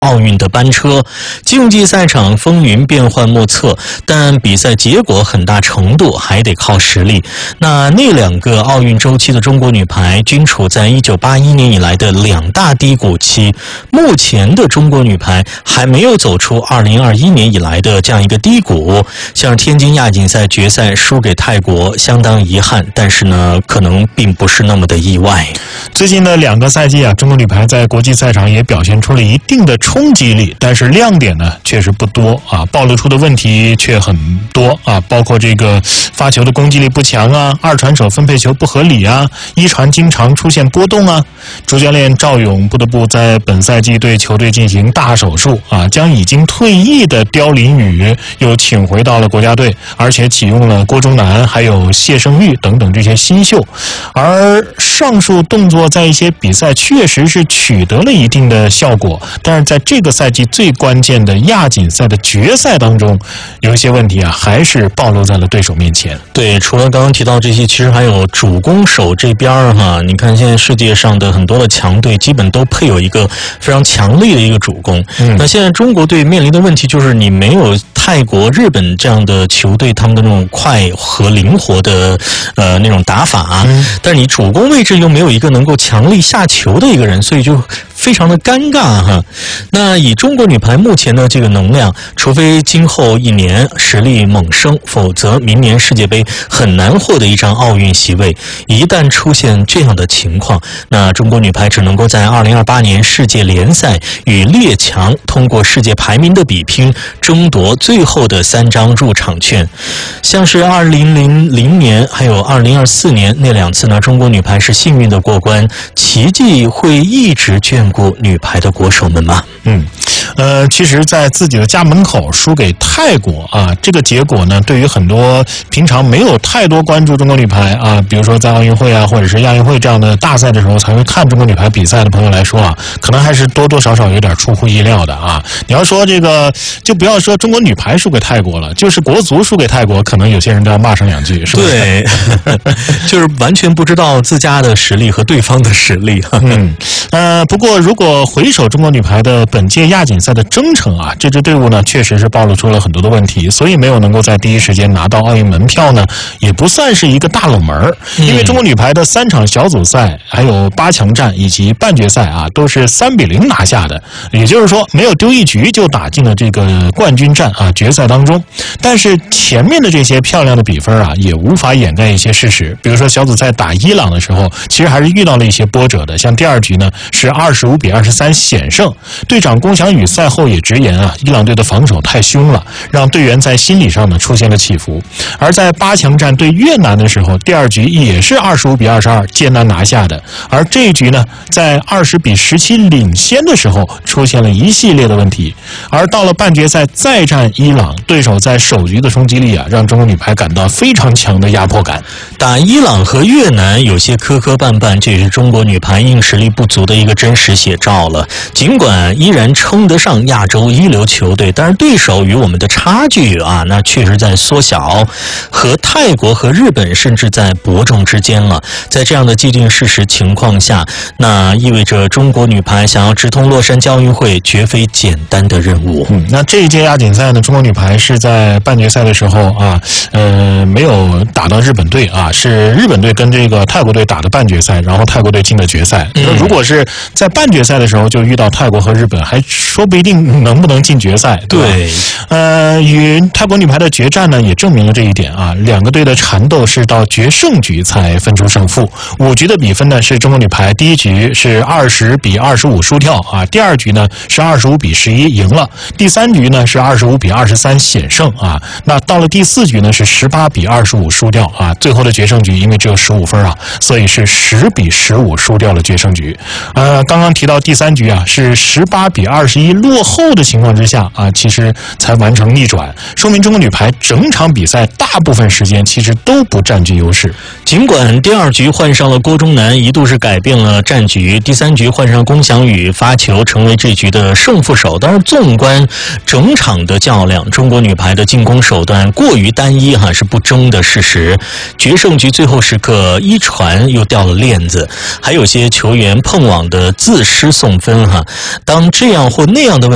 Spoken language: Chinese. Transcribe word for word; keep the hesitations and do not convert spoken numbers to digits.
奥运的班车。竞技赛场风云变幻莫测，但比赛结果很大程度还得靠实力。那那两个奥运周期的中国女排均处在一九八一年以来的两大低谷期，目前的中国女排还没有走出二零二一年以来的这样一个低谷。像天津亚锦赛决赛输给泰国，相当遗憾，但是呢，可能并不是那么的意外。 最近的两个赛季啊，中国女排在国际赛场也表现出了一定的冲击力，但是亮点呢确实不多啊，暴露出的问题却很多啊，包括这个发球的攻击力不强啊，二传手分配球不合理啊，一传经常出现波动啊。主教练赵勇不得不在本赛季对球队进行大手术啊，将已经退役的刁琳宇又请回到了国家队，而且启用了郭忠南还有谢胜玉等等这些新秀。而上述动作在一些比赛确实是取得了一定的效果，但是在这个赛季最关键的亚锦赛的决赛当中，有一些问题啊还是暴露在了对手面前。 对，除了刚刚提到这些，其实还有主攻手这边哈，你看现在世界上的很多的强队基本都配有一个非常强力的一个主攻。嗯，那现在中国队面临的问题就是你没有泰国、日本这样的球队他们的那种快和灵活的呃那种打法，嗯，但是你主攻位置又没有一个能够强力下球的一个人，所以就非常的尴尬哈。那以中国女排目前的这个能量，除非今后一年实力猛升，否则明年世界杯很难获得一张奥运席位。一旦出现这样的情况，那中国女排只能够在二零二八年世界联赛与列强通过世界排名的比拼，争夺最后的三张入场券。像是二零零零年还有二零二四年那两次呢，中国女排是幸运的过关，奇迹会一直眷顾女排的国手们吗？ 嗯，呃，其实在自己的家门口输给泰国啊，这个结果呢，对于很多平常没有太多关注中国女排啊，比如说在奥运会啊或者是亚运会这样的大赛的时候才会看中国女排比赛的朋友来说啊，可能还是多多少少有点出乎意料的啊。你要说这个，就不要说中国女排输给泰国了，就是国足输给泰国，可能有些人都要骂上两句，是不是？ 对，就是完全不知道自家的实力和对方的实力。 嗯，呃，不过如果回首中国女排的本届亚锦赛的征程啊，这支队伍呢确实是暴露出了很多的问题，所以没有能够在第一时间拿到奥运门票呢，也不算是一个大冷门。因为中国女排的三场小组赛、还有八强战以及半决赛啊，都是三比零拿下的，也就是说没有丢一局就打进了这个冠军战啊决赛当中。但是前面的这些漂亮的比分啊，也无法掩盖一些事实，比如说小组赛打伊朗的时候，其实还是遇到了一些波折的，像第二局呢是二十五比二十三险胜。队长龚翔宇赛后也直言啊，伊朗队的防守太凶了，让队员在心理上呢出现了起伏。而在八强战对越南的时候，第二局也是二十五比二十二艰难拿下的，而这一局呢，在二十比十七领先的时候出现了一系列的问题。而到了半决赛再战伊朗，对手在首局的冲击力啊，让中国女排感到非常强的压迫感。 打伊朗和越南有些磕磕绊绊，这也是中国女排硬实力不足的一个真实写照了。尽管依然称得上亚洲一流球队，但是对手与我们的差距啊，那确实在缩小，和泰国和日本甚至在伯仲之间了。在这样的既定事实情况下，那意味着中国女排想要直通洛杉矶奥运会绝非简单的任务。 嗯，那这一届亚锦赛呢，中国女排是在半决赛的时候啊，呃，没有打到日本队啊，是日本队跟这个泰国队打的半决赛，然后泰国队进了决赛。嗯、如果是在半决赛的时候就遇到泰国和日本，还说不一定能不能进决赛。对吧，对，呃，与泰国女排的决战呢，也证明了这一点啊。两个队的缠斗是到决胜局才分出胜负。五局的比分呢，是中国女排第一局是二十比二十五输掉啊，第二局呢是二十五比十一赢了，第三局呢是二十五比二十三险胜啊。那到了第四局呢是十八比二十五输掉啊。最后的决胜局因为只有十五分啊，所以是十比十五输掉了决胜局。呃，刚刚提到第三局啊，是十八比二十一落后的情况之下啊，其实才完成逆转，说明中国女排整场比赛大部分时间其实都不占据优势。 尽管第二局换上了郭忠南，一度是改变了战局，第三局换上龚翔宇发球成为这局的胜负手，但是纵观整场的较量，中国女排的进攻手段过于单一哈，是不争的事实。决胜局最后时刻一传又掉了链子，还有些球员碰网的自失送分哈。当这样或那样的